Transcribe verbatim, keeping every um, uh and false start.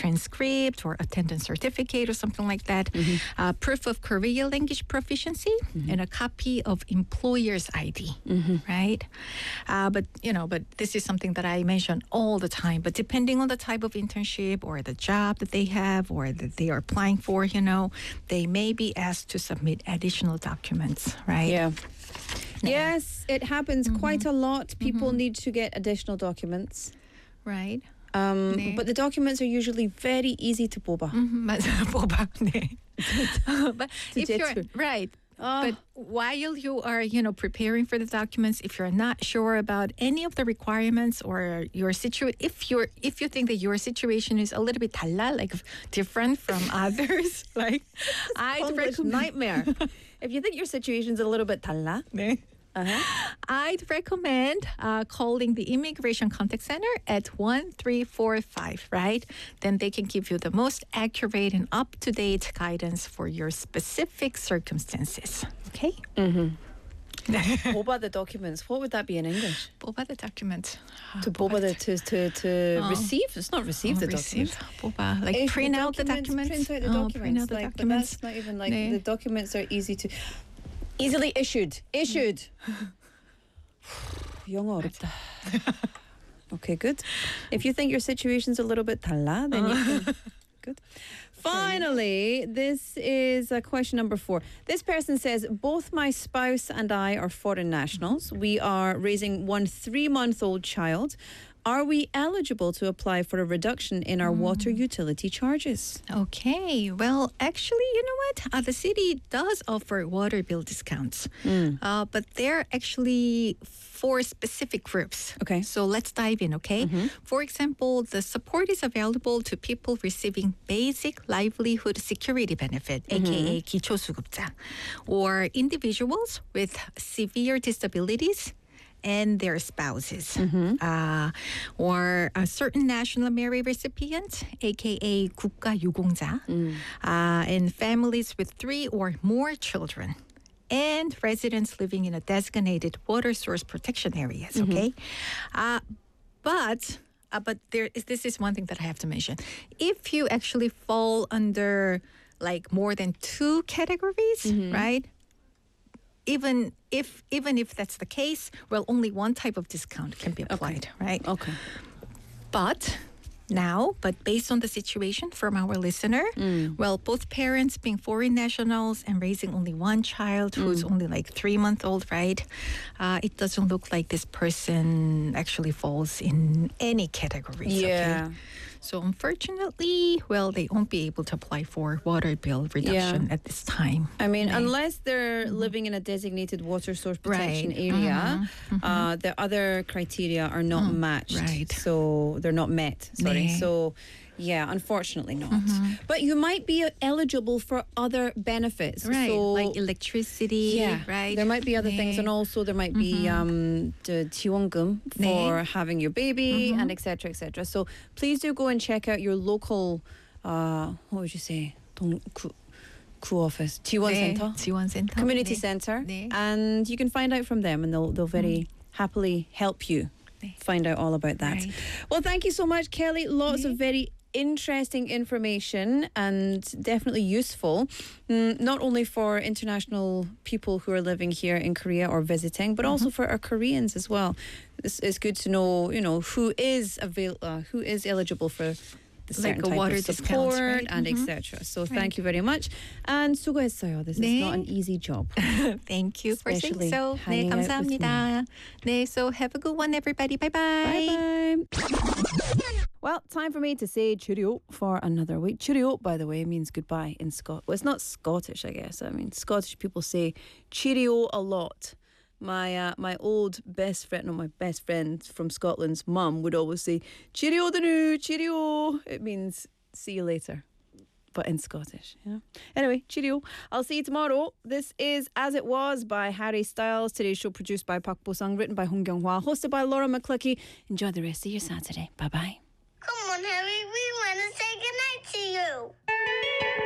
transcript or attendance certificate or something like that, mm-hmm. uh, proof of Korean language proficiency, mm-hmm. and a copy of employer's I D, mm-hmm. right? Uh, but, you know, but this is something that I mention all the time. But depending on the type of internship or the job that they have or that they are applying for, you know, they may be asked to submit additional documents, right? Yeah. Yes, it happens mm-hmm. quite a lot. People mm-hmm. need to get additional documents. Right. Um, 네. But the documents are usually very easy to 뽑아. Mm-hmm. 맞아, 뽑아. 네. But if you're right. Oh. But while you are, you know, preparing for the documents, if you're not sure about any of the requirements or your situation, if you're, if you think that your situation is a little bit 달라, like different from others, like I'd recommend nightmare. If you think your situation's a little bit 달라, 네. Uh-huh. I'd recommend uh, calling the Immigration Contact Center at one three four five, right? Then they can give you the most accurate and up-to-date guidance for your specific circumstances, okay? Mm-hmm. 뽑아 the documents. What would that be in English? 뽑아 the documents. To 뽑아 the, to, to, to oh. receive? It's not receive oh, the receive. documents. 뽑아. Like if print the out the documents. Print out the oh, documents. Print out the like, documents. But that's not even like, 네. the documents are easy to... Easily issued. Issued. 영어 어렵다. Okay, good. If you think your situation's a little bit 달라, then you can... Good. Finally, this is uh, question number four. This person says, both my spouse and I are foreign nationals. We are raising one three-month-old child. Are we eligible to apply for a reduction in our mm. water utility charges? Okay. Well, actually, you know what? Uh, the city does offer water bill discounts. Mm. Uh, but they're actually for specific groups. Okay. So let's dive in, okay? Mm-hmm. For example, the support is available to people receiving basic livelihood security benefit, mm-hmm. aka 기초수급자, or individuals with severe disabilities and their spouses, mm-hmm. uh, or a certain national merit recipient, aka 국가유공자, mm. uh, and families with three or more children, and residents living in a designated water source protection areas. Mm-hmm. Okay, uh, but. Uh, but there is, this is one thing that I have to mention. If you actually fall under like more than two categories, mm-hmm. right? Even if even if that's the case, well, only one type of discount can be applied, okay. right? Okay. But now, but based on the situation from our listener, mm. well, both parents being foreign nationals and raising only one child who's mm. only like three months old, right? Uh, it doesn't look like this person actually falls in any categories. Yeah. Okay? So unfortunately, well, they won't be able to apply for water bill reduction yeah. at this time. I mean, right. unless they're mm-hmm. living in a designated water source protection right. area, mm-hmm. uh, the other criteria are not mm. matched. Right. So they're not met. Sorry. 네. So, yeah, unfortunately not. Mm-hmm. But you might be eligible for other benefits. Right, so, like electricity, yeah, right? There might be other 네. things, and also there might be mm-hmm. um, the 지원금 for 네. having your baby, mm-hmm. and et cetera, et cetera. So please do go and check out your local, uh, what would you say, 동, 구, 구 office, 지원 네. center, 지원 center, community 네. center, 네. and you can find out from them, and they'll they'll very mm. happily help you 네. find out all about that. Right. Well, thank you so much, Kelly. Lots 네. of very interesting information and definitely useful, mm, not only for international people who are living here in Korea or visiting, but mm-hmm. also for our Koreans as well. It's, it's good to know, you know, who is avail- uh, who is eligible for the certain like a type water of support discounts, right? and mm-hmm. et cetera. So right. thank you very much. And 수고했어요. This 네. is not an easy job. Thank you for saying Especially so. 네, hanging out with 감사합니다. 네, so have a good one, everybody. Bye-bye. Bye-bye. Well, time for me to say cheerio for another week. Cheerio, by the way, means goodbye in Scot. Well, it's not Scottish, I guess. I mean, Scottish people say cheerio a lot. My uh, my old best friend, no, my best friend from Scotland's mum would always say cheerio the new, cheerio. It means see you later, but in Scottish. Yeah. Anyway, cheerio. I'll see you tomorrow. This is As It Was by Harry Styles. Today's show produced by Park Bo-sung, written by Hong Kyung-hwa, hosted by Laura McCluckey. Enjoy the rest of your Saturday. Bye-bye. Come on, Harry, we